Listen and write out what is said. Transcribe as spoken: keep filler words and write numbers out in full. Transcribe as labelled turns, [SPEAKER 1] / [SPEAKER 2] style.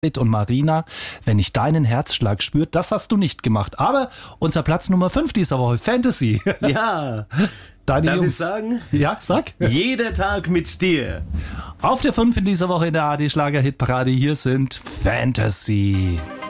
[SPEAKER 1] und Marina, wenn ich deinen Herzschlag spüre, das hast du nicht gemacht. Aber unser Platz Nummer fünf dieser Woche, Fantasy.
[SPEAKER 2] Ja.
[SPEAKER 1] Deine
[SPEAKER 2] Darf
[SPEAKER 1] Jungs.
[SPEAKER 2] ich sagen?
[SPEAKER 1] Ja, sag.
[SPEAKER 2] Jeder Tag mit dir.
[SPEAKER 1] Auf der fünf in dieser Woche in der A R D Schlager Hitparade, hier sind Fantasy.